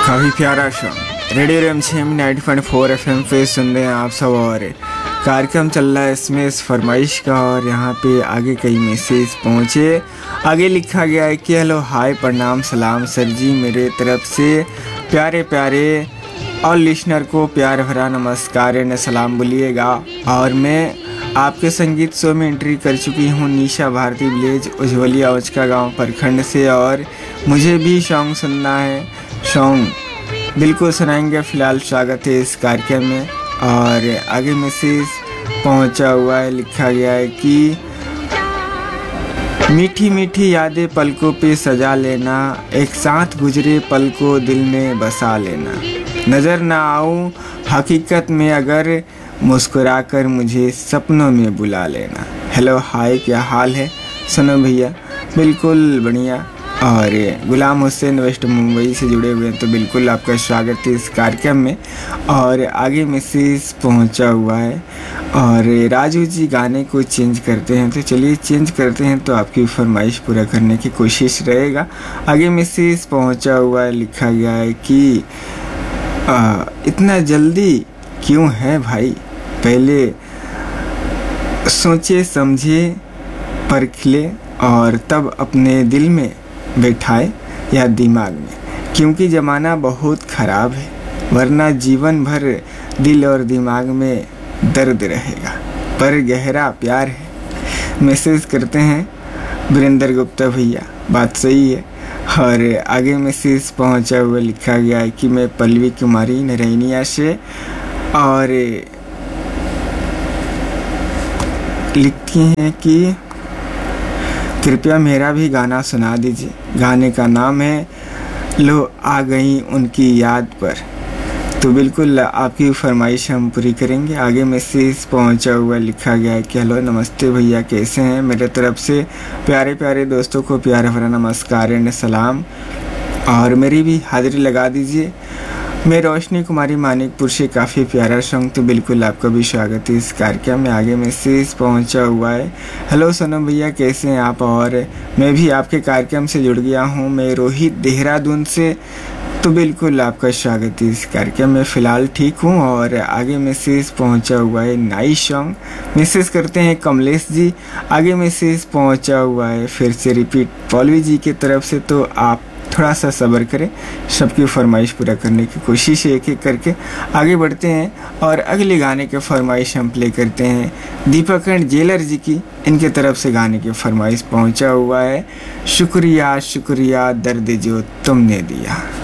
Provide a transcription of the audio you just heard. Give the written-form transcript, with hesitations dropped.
काफ़ी प्यारा show radio रिमझिम 90.4 FM पे सुन रहे हैं आप सब। और कार्यक्रम चल रहा है इसमें इस फरमाइश का। और यहाँ पे आगे कई मैसेज पहुँचे। आगे लिखा गया है कि हेलो हाय प्रणाम सलाम सर जी, मेरे तरफ से प्यारे प्यारे और लिसनर को प्यार भरा नमस्कार न सलाम बोलिएगा। और मैं आपके संगीत शो में एंट्री कर चुकी हूँ निशा भारती विलेज उज्ज्वलिया औचका गांव प्रखंड से। और मुझे भी सॉन्ग सुनना है, सॉन्ग बिल्कुल सुनाएंगे। फ़िलहाल स्वागत है इस कार्यक्रम में। और आगे मैसेज पहुंचा हुआ है, लिखा गया है कि मीठी मीठी यादें पलकों पे सजा लेना, एक साथ गुजरे पल को दिल में बसा लेना, नज़र ना आऊं हकीकत में अगर मुस्कुराकर मुझे सपनों में बुला लेना। हेलो हाय, क्या हाल है? सुनो भैया, बिल्कुल बढ़िया। और गुलाम हुसैन वेस्ट मुंबई से जुड़े हुए हैं, तो बिल्कुल आपका स्वागत है इस कार्यक्रम में। और आगे मैसेज पहुंचा हुआ है और राजू जी गाने को चेंज करते हैं, तो चलिए चेंज करते हैं, तो आपकी फरमाइश पूरा करने की कोशिश रहेगा। आगे मैसेज पहुंचा हुआ है, लिखा गया है कि इतना जल्दी क्यों है भाई, पहले सोचे समझे परखले और तब अपने दिल में बैठाए या दिमाग में, क्योंकि ज़माना बहुत ख़राब है, वरना जीवन भर दिल और दिमाग में दर्द रहेगा, पर गहरा प्यार है। मैसेज करते हैं वीरेंद्र गुप्ता भैया, बात सही है। और आगे मैसेज पहुंचा हुआ, लिखा गया है कि मैं पल्लवी कुमारी नरैनिया से। और लिखती हैं कि कृपया मेरा भी गाना सुना दीजिए। गाने का नाम है लो आ गई उनकी याद पर। तो बिल्कुल आपकी फरमाइश हम पूरी करेंगे। आगे मैसेज पहुंचा हुआ, लिखा गया है कि हेलो नमस्ते भैया, कैसे हैं? मेरे तरफ से प्यारे प्यारे दोस्तों को प्यार भरा नमस्कार एंड सलाम। और मेरी भी हाजिरी लगा दीजिए। मैं रोशनी कुमारी मानिकपुर से, काफ़ी प्यारा सॉन्ग, तो बिल्कुल आपका भी स्वागत है इस कार्यक्रम में। आगे मैसेज पहुंचा हुआ है, हेलो सोनम भैया कैसे हैं आप? और मैं भी आपके कार्यक्रम से जुड़ गया हूं, मैं रोहित देहरादून से, तो बिल्कुल आपका स्वागत है इस कार्यक्रम में। फ़िलहाल ठीक हूं। और आगे मैसेज पहुंचा हुआ है नाइस सॉन्ग, मैसेज करते हैं कमलेश जी। आगे मैसेज पहुंचा हुआ है फिर से रिपीट पौलवी जी की तरफ से, तो आप थोड़ा सा सब्र करें, सबकी फरमाइश पूरा करने की कोशिश एक एक करके आगे बढ़ते हैं। और अगले गाने के फरमाइश हम प्ले करते हैं दीपक एंड जेलर जी की, इनके तरफ से गाने की फरमाइश पहुंचा हुआ है, शुक्रिया शुक्रिया दर्द जो तुमने दिया।